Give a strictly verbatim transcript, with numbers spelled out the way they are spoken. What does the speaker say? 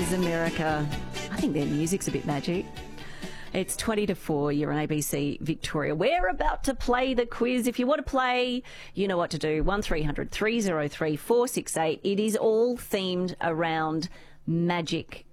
is America. I think their music's a bit magic. It's twenty to four. You're on A B C Victoria. We're about to play the quiz. If you want to play, you know what to do. one three hundred three oh three four six eight. It is all themed around magic